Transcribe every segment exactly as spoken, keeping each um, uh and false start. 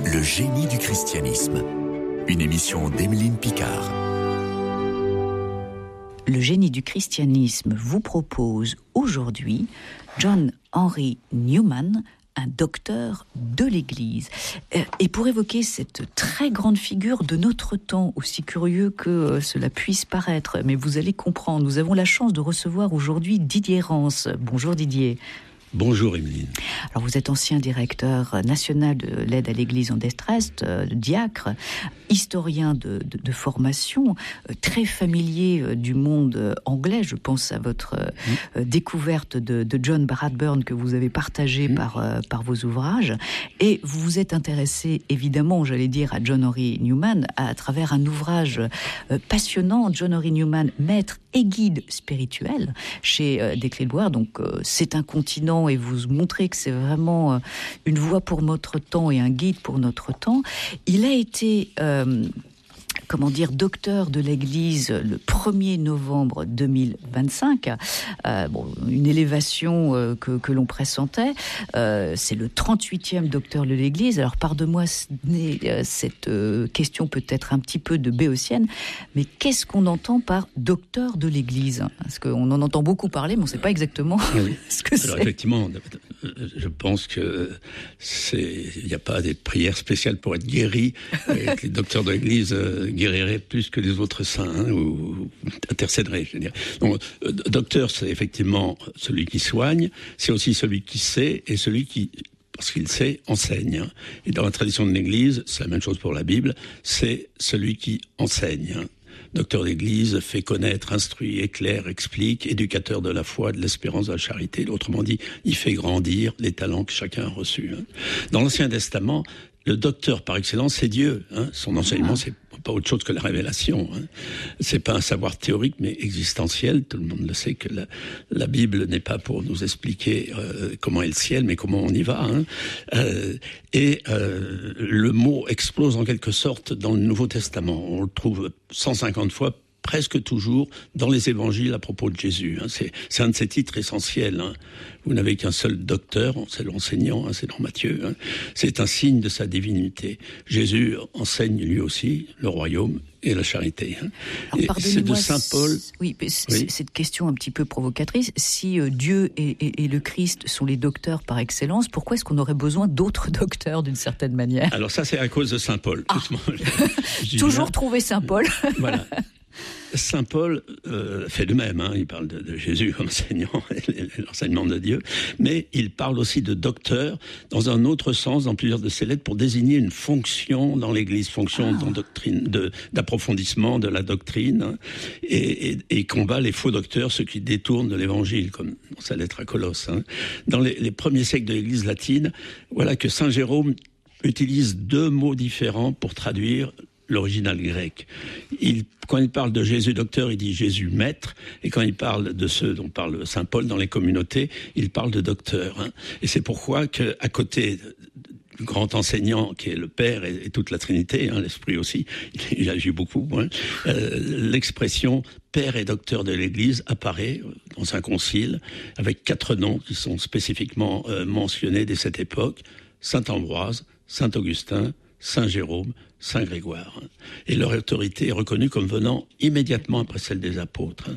Le génie du christianisme. Une émission d'Emeline Picard. Le génie du christianisme vous propose aujourd'hui John Henry Newman, un docteur de l'Église. Et pour évoquer cette très grande figure de notre temps, aussi curieux que cela puisse paraître, mais vous allez comprendre, nous avons la chance de recevoir aujourd'hui Didier Rance. Bonjour Didier. Bonjour Emeline. Alors vous êtes ancien directeur national de l'aide à l'Église en détresse, diacre, historien de, de, de formation, très familier du monde anglais. Je pense à votre mmh. découverte de, de John Bradburn que vous avez partagé mmh. par, par vos ouvrages. Et vous vous êtes intéressé évidemment, j'allais dire, à John Henry Newman à, à travers un ouvrage passionnant, John Henry Newman, maître et guide spirituel chez euh, Des Clés de Boire. Donc euh, c'est un continent et vous montrez que c'est vraiment une voie pour notre temps et un guide pour notre temps. Il a été... Euh, comment dire, docteur de l'Église le premier novembre deux mille vingt-cinq. Euh, bon, une élévation euh, que, que l'on pressentait. Euh, c'est le trente-huitième docteur de l'Église. Alors, pardonne-moi, euh, cette euh, question peut être un petit peu de béotienne, mais qu'est-ce qu'on entend par docteur de l'Église ? Parce qu'on en entend beaucoup parler, mais on ne sait pas exactement oui. ce que Alors, c'est. Effectivement, je pense qu'il n'y a pas des prières spéciales pour être guéri. Les docteurs de l'Église euh, guérirait plus que les autres saints, hein, ou intercéderait, je veux dire. Donc, euh, docteur, c'est effectivement celui qui soigne, c'est aussi celui qui sait, et celui qui, parce qu'il sait, enseigne. Et dans la tradition de l'Église, c'est la même chose pour la Bible, c'est celui qui enseigne. Docteur d'Église fait connaître, instruit, éclaire, explique, éducateur de la foi, de l'espérance, de la charité. Autrement dit, il fait grandir les talents que chacun a reçus. Dans l'Ancien Testament, le docteur par excellence, c'est Dieu. Hein. Son enseignement, c'est pas autre chose que la révélation. Hein. C'est pas un savoir théorique, mais existentiel. Tout le monde le sait que la, la Bible n'est pas pour nous expliquer euh, comment est le ciel, mais comment on y va. Hein. Euh, et euh, le mot explose en quelque sorte dans le Nouveau Testament. On le trouve cent cinquante fois, presque toujours, dans les évangiles à propos de Jésus. Hein. C'est, c'est un de ces titres essentiels. Hein. Vous n'avez qu'un seul docteur, c'est l'enseignant, hein, c'est dans Matthieu. Hein. C'est un signe de sa divinité. Jésus enseigne lui aussi le royaume et la charité. Hein. Alors, et c'est de Saint Paul... Oui, mais oui. Cette question un petit peu provocatrice, si euh, Dieu et, et, et le Christ sont les docteurs par excellence, pourquoi est-ce qu'on aurait besoin d'autres docteurs d'une certaine manière ? Alors ça, c'est à cause de Saint Paul. Ah. Toujours trouver Saint Paul. Voilà. Saint Paul euh, fait de même, hein. Il parle de, de Jésus comme enseignant, l'enseignement de Dieu, mais il parle aussi de docteur dans un autre sens, dans plusieurs de ses lettres, pour désigner une fonction dans l'Église, fonction ah. doctrine, de, d'approfondissement de la doctrine, hein, et, et, et combat les faux docteurs, ceux qui détournent de l'Évangile, comme dans sa lettre à Colosse. Hein. Dans les, les premiers siècles de l'Église latine, voilà que Saint Jérôme utilise deux mots différents pour traduire l'original grec. Il, quand il parle de Jésus docteur, il dit Jésus maître, et quand il parle de ceux dont parle Saint Paul dans les communautés, il parle de docteur. Hein. Et c'est pourquoi que, à côté du grand enseignant qui est le Père et, et toute la Trinité, hein, l'Esprit aussi, il, il agit beaucoup, hein, euh, l'expression Père et docteur de l'Église apparaît dans un concile avec quatre noms qui sont spécifiquement euh, mentionnés dès cette époque: Saint Ambroise, Saint Augustin, Saint Jérôme, Saint Grégoire. Et leur autorité est reconnue comme venant immédiatement après celle des apôtres.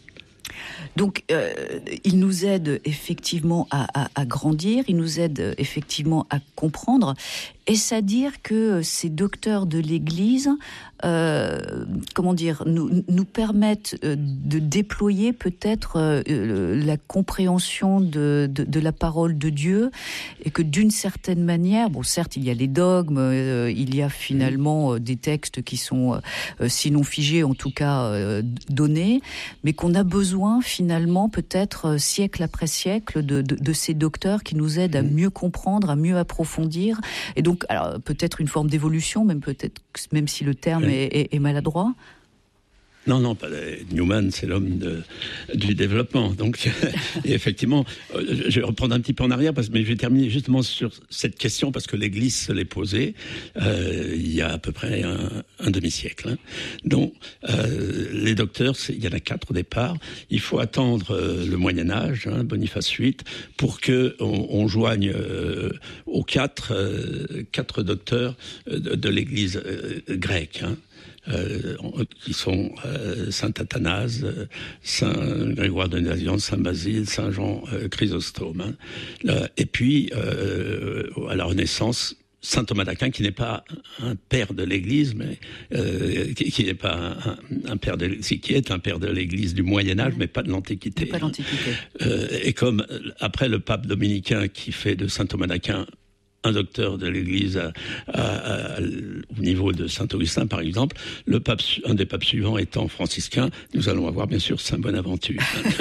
Donc, euh, il nous aide effectivement à, à, à grandir, il nous aide effectivement à comprendre. Est-ce à dire que ces docteurs de l'Église, euh, comment dire, nous, nous permettent de déployer peut-être euh, la compréhension de, de, de la parole de Dieu, et que d'une certaine manière, bon, certes, il y a les dogmes, euh, il y a finalement euh, des textes qui sont, euh, sinon figés, en tout cas euh, donnés, mais qu'on a besoin finalement, peut-être euh, siècle après siècle, de, de, de ces docteurs qui nous aident à mieux comprendre, à mieux approfondir, et donc alors peut-être une forme d'évolution, même peut-être, même si le terme oui. est, est, est maladroit. Non, non, pas, Newman, c'est l'homme de, du développement. Donc, et effectivement, je vais reprendre un petit peu en arrière, parce, mais je vais terminer justement sur cette question, parce que l'Église se l'est posée euh, il y a à peu près un, un demi-siècle. Hein. Donc, euh, les docteurs, il y en a quatre au départ. Il faut attendre euh, le Moyen-Âge, hein, Boniface huit, pour qu'on on joigne euh, aux quatre, euh, quatre docteurs de, de l'Église euh, grecque. Hein. Euh, qui sont euh, Saint Athanase, euh, Saint Grégoire de Nazianze, Saint Basile, Saint Jean euh, Chrysostome. Hein. Là, et puis, euh, à la Renaissance, Saint Thomas d'Aquin, qui n'est pas un père de l'Église, mais euh, qui, qui n'est pas un, un, un père de, qui est un père de l'Église du Moyen Âge, mais pas de l'Antiquité. Pas l'Antiquité. Euh, et comme après le pape dominicain qui fait de Saint Thomas d'Aquin un docteur de l'Église à, à, à, au niveau de Saint-Augustin, par exemple, le pape, un des papes suivants étant franciscain, nous allons avoir bien sûr Saint Bonaventure.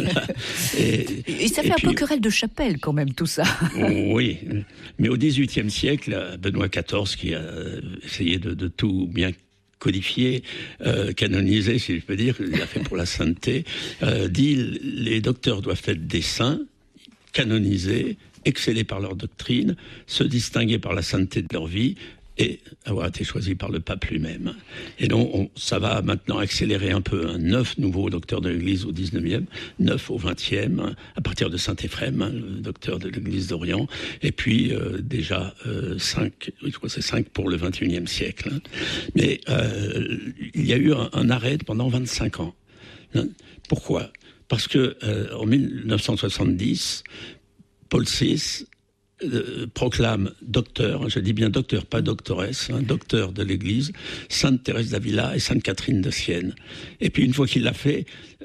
et, et ça fait et un puis, peu querelle de chapelle quand même, tout ça. Oui, mais au dix-huitième siècle, Benoît quatorze, qui a essayé de, de tout bien codifié, euh, canonisé, si je peux dire, il a fait pour la sainteté, euh, dit les docteurs doivent être des saints, canonisés, exceller par leur doctrine, se distinguer par la sainteté de leur vie et avoir été choisis par le pape lui-même. Et donc, on, ça va maintenant accélérer un peu. Hein. Neuf nouveaux docteurs de l'Église au dix-neuvième, neuf au vingtième, à partir de Saint-Éphrem, hein, le docteur de l'Église d'Orient, et puis euh, déjà euh, cinq, je crois que c'est cinq pour le vingt et unième siècle. Hein. Mais euh, il y a eu un, un arrêt pendant vingt-cinq ans. Hein. Pourquoi ? Parce que euh, en mille neuf cent soixante-dix, Paul six euh, proclame docteur, je dis bien docteur, pas doctoresse, hein, docteur de l'Église, Sainte Thérèse d'Avila et Sainte Catherine de Sienne. Et puis une fois qu'il l'a fait,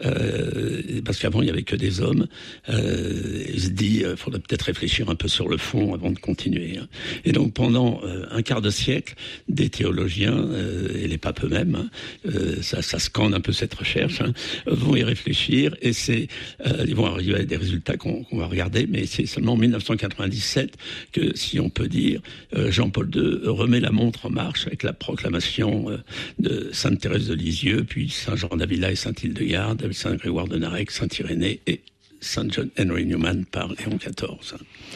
euh, parce qu'avant il n'y avait que des hommes, euh, il se dit, il euh, faudrait peut-être réfléchir un peu sur le fond avant de continuer. Hein. Et donc pendant euh, un quart de siècle, des théologiens, euh, et les papes eux-mêmes, hein, euh, ça, ça scande un peu cette recherche, hein, vont y réfléchir, et c'est, euh, ils vont arriver à des résultats qu'on, qu'on va regarder, mais c'est seulement en mille neuf cent quatre-vingt-dix-sept que, si on peut dire, euh, Jean-Paul deux remet la montre en marche avec la proclamation euh, de Sainte Thérèse de Lisieux, puis Saint Jean d'Avila et Saint Hildegarde, Saint Grégoire de Narek, Saint Irénée et Saint John Henry Newman par Léon quatorze.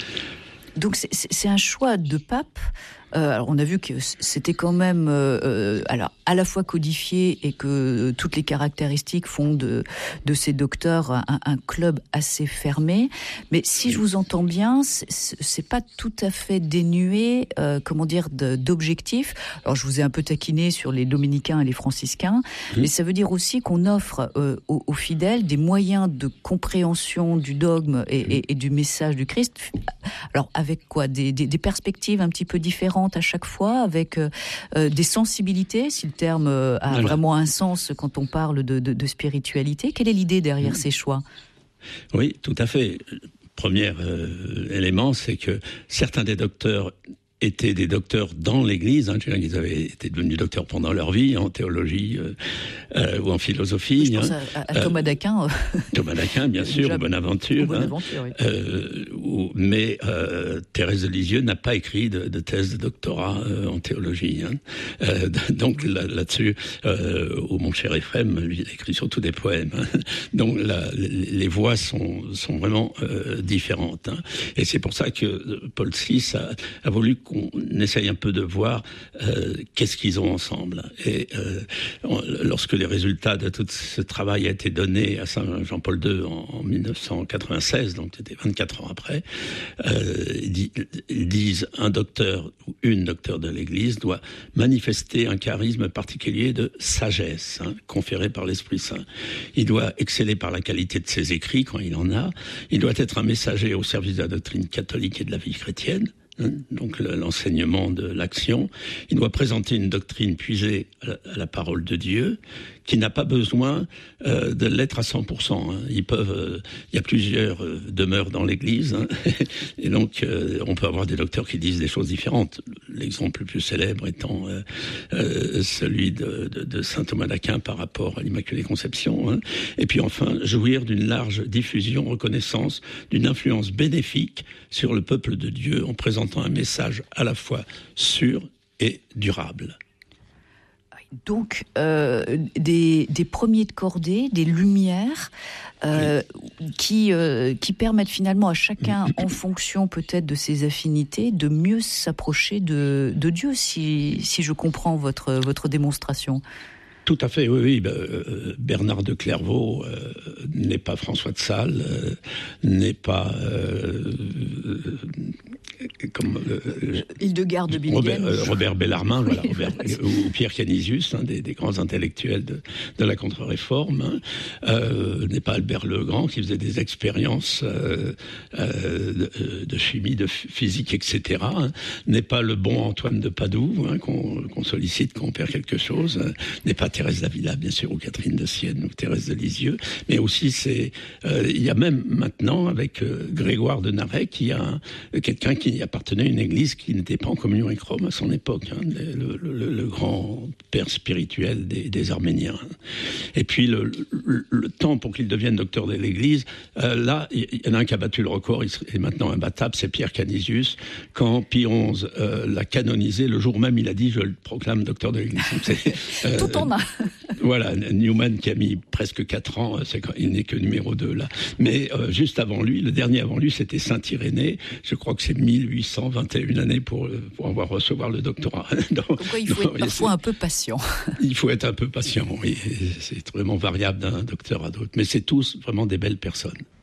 Donc c'est, c'est un choix de pape. Euh, alors on a vu que c'était quand même euh, alors à la fois codifié et que toutes les caractéristiques font de de ces docteurs un, un club assez fermé. Mais si je vous entends bien, c'est, c'est pas tout à fait dénué, euh, comment dire, de, d'objectifs. Alors je vous ai un peu taquiné sur les dominicains et les franciscains, mmh. mais ça veut dire aussi qu'on offre euh, aux, aux fidèles des moyens de compréhension du dogme et, mmh. et, et du message du Christ. Alors avec quoi, des, des, des perspectives un petit peu différentes à chaque fois, avec euh, des sensibilités, si le terme euh, a voilà. vraiment un sens quand on parle de, de, de spiritualité. Quelle est l'idée derrière mmh. ces choix ? Oui, tout à fait. Premier euh, élément, c'est que certains des docteurs étaient des docteurs dans l'Église. Hein, ils avaient été devenus docteurs pendant leur vie, en théologie euh, euh, ou en philosophie. Je pense hein. à, à Thomas d'Aquin. Euh, Thomas d'Aquin, bien sûr, ou Bonaventure. Ou Bonaventure hein. oui. euh, ou, mais euh, Thérèse de Lisieux n'a pas écrit de, de thèse de doctorat euh, en théologie. Hein. Euh, donc là, là-dessus, euh, ou mon cher Éphrem, lui, il a écrit surtout des poèmes. Hein. Donc là, les, les voix sont, sont vraiment euh, différentes. Hein. Et c'est pour ça que Paul six a, a voulu qu'on essaye un peu de voir euh, qu'est-ce qu'ils ont ensemble. Et euh, on, lorsque les résultats de tout ce travail a été donné à Saint Jean-Paul deux en, en mille neuf cent quatre-vingt-seize, donc c'était vingt-quatre ans après, euh, ils, ils disent un docteur ou une docteur de l'Église doit manifester un charisme particulier de sagesse, hein, conféré par l'Esprit Saint. Il doit exceller par la qualité de ses écrits quand il en a. Il doit être un messager au service de la doctrine catholique et de la vie chrétienne. Donc l'enseignement de l'action. Il doit présenter une doctrine puisée à la, à la parole de Dieu, qui n'a pas besoin euh, de l'être à cent pour cent. Hein. Ils peuvent, euh, il y a plusieurs euh, demeures dans l'Église, hein. Et donc euh, on peut avoir des docteurs qui disent des choses différentes. L'exemple le plus célèbre étant euh, euh, celui de, de, de saint Thomas d'Aquin par rapport à l'Immaculée Conception. Hein. Et puis enfin, jouir d'une large diffusion, reconnaissance, d'une influence bénéfique sur le peuple de Dieu en présentant un message à la fois sûr et durable. Donc, euh, des, des premiers de cordée, des lumières euh, oui. qui, euh, qui permettent finalement à chacun, en fonction peut-être de ses affinités, de mieux s'approcher de, de Dieu, si, si je comprends votre, votre démonstration. Tout à fait, oui, oui. Euh, Bernard de Clairvaux euh, n'est pas François de Sales, euh, n'est pas... Euh, comme, euh, Hildegarde de Bingen. Robert, euh, Robert Bellarmine, voilà, Robert, ou Pierre Canisius, un des, des grands intellectuels de, de la contre-réforme, hein, euh, n'est pas Albert Legrand, qui faisait des expériences euh, euh, de, de chimie, de physique, et cetera, hein, n'est pas le bon Antoine de Padoue, hein, qu'on, qu'on sollicite, qu'on perd quelque chose, hein, n'est pas Thérèse d'Avila, bien sûr, ou Catherine de Sienne, ou Thérèse de Lisieux, mais aussi, c'est, euh, il y a même maintenant, avec euh, Grégoire de Narey, qui a un, quelqu'un qui qui appartenait à une église qui n'était pas en communion avec Rome à son époque, hein, le, le, le grand père spirituel des, des Arméniens. Et puis le, le, le temps pour qu'il devienne docteur de l'église, euh, là, il y en a un qui a battu le record, il est maintenant imbattable, c'est Pierre Canisius. Quand Pie onze euh, l'a canonisé, le jour même, il a dit « je le proclame docteur de l'église ». Euh, Tout en a. Voilà, Newman qui a mis presque quatre ans, c'est quand, il n'est que numéro deux là. Mais euh, juste avant lui, le dernier avant lui, c'était Saint Irénée. Je crois que c'est mille huit cent vingt et une années pour, pour avoir recevoir le doctorat. Donc, Pourquoi il faut donc, être parfois un peu patient. Il faut être un peu patient, oui. C'est vraiment variable d'un docteur à d'autres. Mais c'est tous vraiment des belles personnes.